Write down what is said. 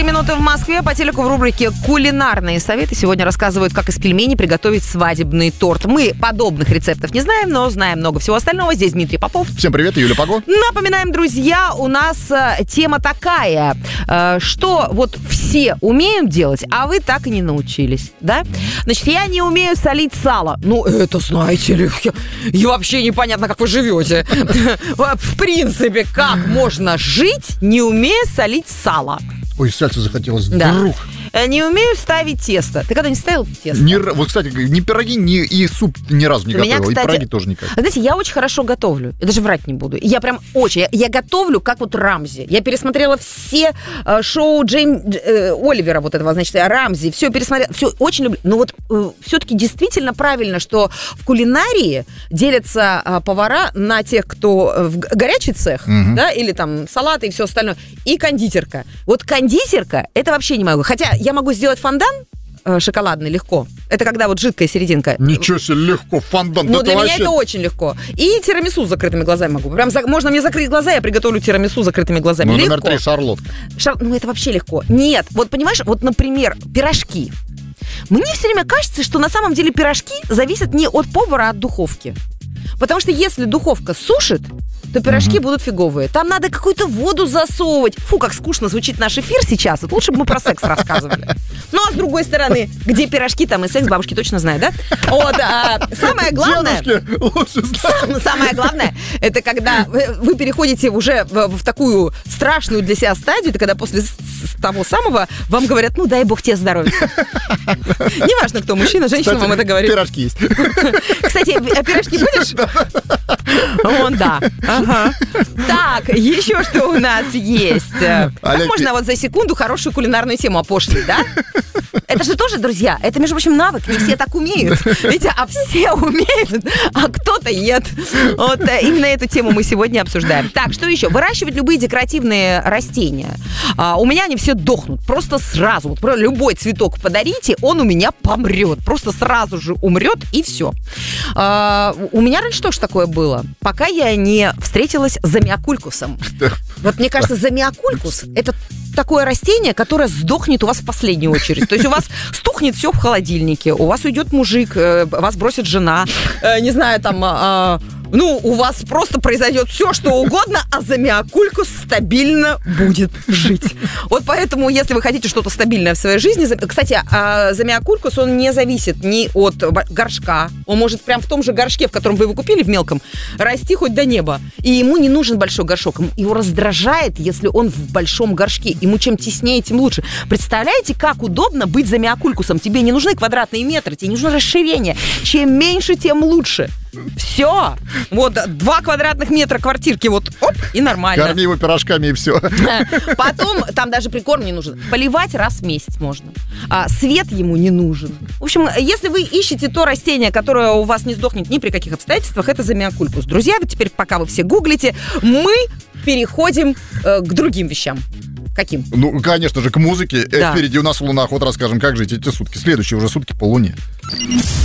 4 минуты в Москве. По телеку в рубрике «Кулинарные советы» сегодня рассказывают, как из пельменей приготовить свадебный торт. Мы подобных рецептов не знаем, но знаем много всего остального. Здесь Дмитрий Попов. Всем привет, Юля Паго. Напоминаем, друзья, у нас тема такая, что вот все умеют делать, а вы так и не научились, да? Значит, я не умею солить сало. Ну, это, знаете ли, и вообще непонятно, как вы живете. В принципе, как можно жить, не умея солить сало? Ой, сальца захотелось. Да. Вдруг. Не умею ставить тесто. Ты когда-не ставил тесто? Вот, кстати, ни пироги, ни и суп ни разу не готовил. Кстати, и пироги тоже никак. Знаете, я очень хорошо готовлю. Я даже врать не буду. Я прям очень. Я готовлю, как вот Рамзи. Я пересмотрела все шоу Оливера, вот этого, значит, Рамзи. Все пересмотрела. Все очень люблю. Но вот все-таки действительно правильно, что в кулинарии делятся повара на тех, кто в горячий цех, да, или там салаты и все остальное, и кондитерка. Вот кондитерка, это вообще не могу. Хотя я могу сделать фондан шоколадный легко. Это когда вот жидкая серединка. Ничего себе, легко, фондан. Ну, для меня вообще... это очень легко. И тирамису с закрытыми глазами могу. Прям можно мне закрыть глаза, я приготовлю тирамису с закрытыми глазами. Ну, легко. номер 3, шарлотка. Ну, это вообще легко. Нет, вот понимаешь, вот, например, пирожки. Мне все время кажется, что на самом деле пирожки зависят не от повара, а от духовки. Потому что если духовка сушит, то пирожки будут фиговые. Там надо какую-то воду засовывать. Фу, как скучно звучит наш эфир сейчас. Вот лучше бы мы про секс рассказывали. Ну, а с другой стороны, где пирожки, там и секс, бабушки точно знают, да? Вот, самое главное... Самое главное, это когда вы переходите уже в такую страшную для себя стадию, это когда после того самого вам говорят, ну, дай бог тебе здоровья. Неважно, кто мужчина, женщина, вам это говорит. Пирожки есть. Кстати, пирожки будешь? Вон, да. Ага. Так, еще что у нас есть? Как можно вот за секунду хорошую кулинарную тему опошлить, да? Это же тоже, друзья, это, между прочим, навык. Не все так умеют. Видите, а все умеют, а кто-то нет. Вот именно эту тему мы сегодня обсуждаем. Так, что еще? Выращивать любые декоративные растения. У меня они все дохнут. Просто сразу. Вот любой цветок подарите, он у меня помрет. Просто сразу же умрет, и все. У меня раньше тоже такое было. Пока я не встретилась с замиокулькусом. Вот мне кажется, замиокулькус – это такое растение, которое сдохнет у вас в последнюю очередь. То есть у вас стухнет все в холодильнике, у вас уйдет мужик, вас бросит жена, не знаю, там... у вас просто произойдет все, что угодно, а замиокулькус стабильно будет жить. Вот поэтому, если вы хотите что-то стабильное в своей жизни... Кстати, замиокулькус, он не зависит ни от горшка. Он может прям в том же горшке, в котором вы его купили в мелком, расти хоть до неба. И ему не нужен большой горшок. Его раздражает, если он в большом горшке. Ему чем теснее, тем лучше. Представляете, как удобно быть замиокулькусом? Тебе не нужны квадратные метры, тебе не нужно расширение. Чем меньше, тем лучше. Все. Вот 2 квадратных метра квартирки, вот, оп, и нормально. Корми его пирожками, и все. Потом, там даже прикорм не нужен. Поливать раз в месяц можно. Свет ему не нужен. В общем, если вы ищете то растение, которое у вас не сдохнет ни при каких обстоятельствах, это замиокулькус. Друзья, теперь, пока вы все гуглите, мы переходим к другим вещам. Каким? Ну, конечно же, к музыке. Да. Впереди у нас луноход, расскажем, как жить эти сутки. Следующие уже сутки по луне.